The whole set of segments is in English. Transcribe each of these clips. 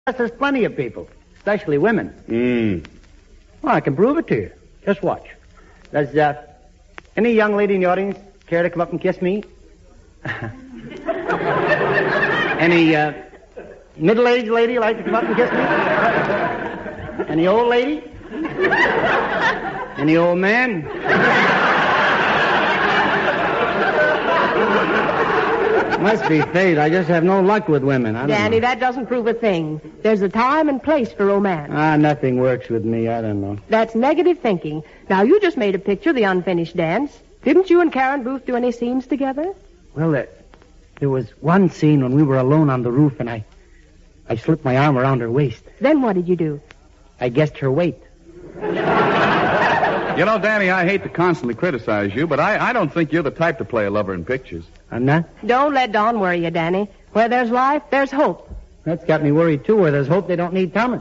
There's plenty of people, especially women. Well, I can prove it to you. Just watch. Does any young lady in the audience care to come up and kiss me? Any middle-aged lady like to come up and kiss me? Any old lady? Any old man? Must be fate. I just have no luck with women. Danny, that doesn't prove a thing. There's a time and place for romance. Nothing works with me. I don't know. That's negative thinking. Now, you just made a picture of the unfinished dance. Didn't you and Karen Booth do any scenes together? Well, there was one scene when we were alone on the roof, and I slipped my arm around her waist. Then what did you do? I guessed her weight. You know, Danny, I hate to constantly criticize you, but I don't think you're the type to play a lover in pictures. I'm not? Don't let Don worry you, Danny. Where there's life, there's hope. That's got me worried, too. Where there's hope, they don't need Thomas.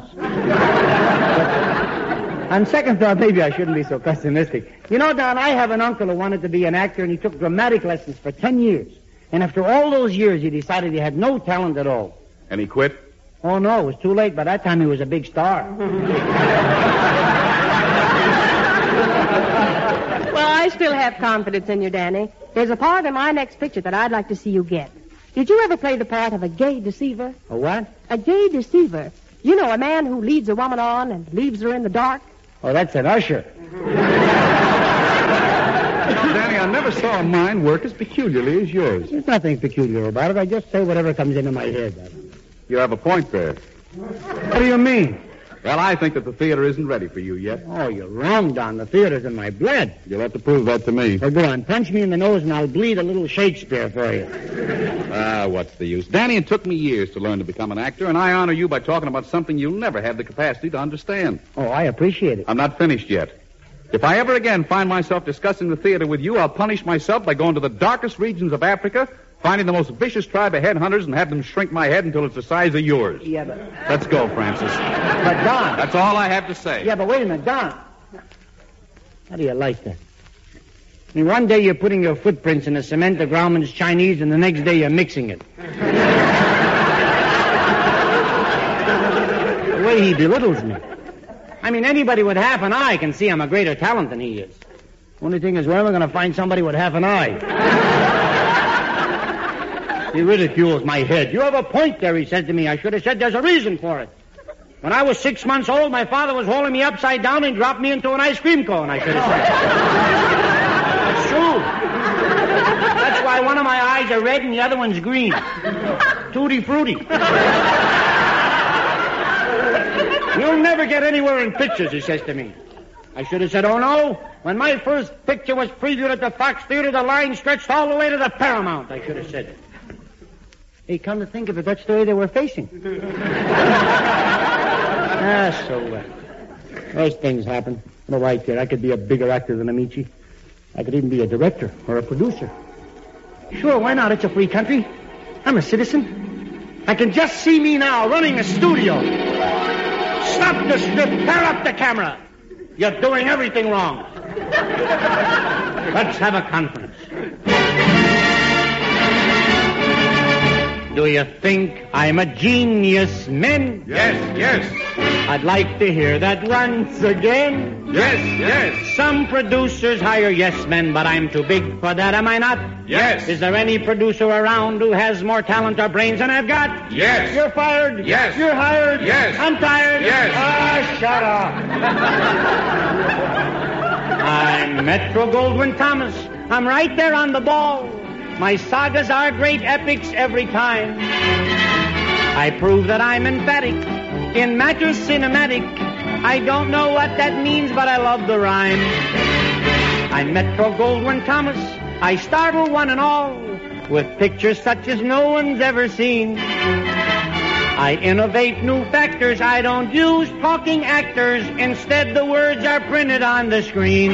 On second thought, maybe I shouldn't be so pessimistic. You know, Don, I have an uncle who wanted to be an actor, and he took dramatic lessons for 10 years. And after all those years, he decided he had no talent at all. And he quit? Oh, no, it was too late. By that time, he was a big star. Well, I still have confidence in you, Danny. There's a part in my next picture that I'd like to see you get. Did you ever play the part of a gay deceiver? A what? A gay deceiver. You know, a man who leads a woman on and leaves her in the dark. Oh, that's an usher. Danny, I never saw a mind work as peculiarly as yours. There's nothing peculiar about it. I just say whatever comes into my head. You have a point there. What do you mean? Well, I think that the theater isn't ready for you yet. Oh, you're wrong, Don. The theater's in my blood. You'll have to prove that to me. Well, go on. Punch me in the nose and I'll bleed a little Shakespeare for you. What's the use? Danny, it took me years to learn to become an actor, and I honor you by talking about something you'll never have the capacity to understand. Oh, I appreciate it. I'm not finished yet. If I ever again find myself discussing the theater with you, I'll punish myself by going to the darkest regions of Africa, finding the most vicious tribe of headhunters, and have them shrink my head until it's the size of yours. Yeah, but... Let's go, Francis. But, Don... That's all I have to say. Yeah, but wait a minute, Don. How do you like that? I mean, one day you're putting your footprints in the cement, the Grauman's Chinese, and the next day you're mixing it. The way he belittles me. I mean, anybody with half an eye can see I'm a greater talent than he is. Only thing is, where am I going to find somebody with half an eye? He ridicules my head. You have a point there, he said to me. I should have said there's a reason for it. When I was 6 months old, my father was holding me upside down and dropped me into an ice cream cone, I should have said. That's true. That's why one of my eyes are red and the other one's green. Tutti frutti. You'll never get anywhere in pictures, he says to me. I should have said, oh, no. When my first picture was previewed at the Fox Theater, the line stretched all the way to the Paramount, I should have said. Hey, come to think of it, that's the way they were facing. Those things happen. No, I care. I could be a bigger actor than Amici. I could even be a director or a producer. Sure, why not? It's a free country. I'm a citizen. I can just see me now running a studio. Stop the strip. Tear up the camera. You're doing everything wrong. Let's have a conference. Do you think I'm a genius, men? Yes, yes. I'd like to hear that once again. Yes, yes. Some producers hire yes men, but I'm too big for that, am I not? Yes. Is there any producer around who has more talent or brains than I've got? Yes. You're fired. Yes. You're hired. Yes. I'm tired. Yes. Shut up. I'm Metro Goldwyn Thomas. I'm right there on the ball. My sagas are great epics every time. I prove that I'm emphatic in matters cinematic. I don't know what that means, but I love the rhyme. I'm Metro Goldwyn Thomas. I startle one and all with pictures such as no one's ever seen. I innovate new factors. I don't use talking actors. Instead, the words are printed on the screen.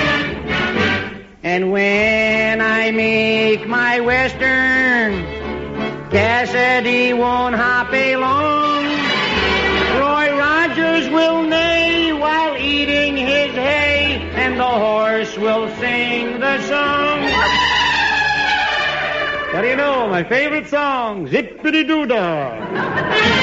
And when I make my Western, Cassidy won't hop along. Roy Rogers will neigh while eating his hay, and the horse will sing the song. What do you know? My favorite song, Zippity-Doo-Dah.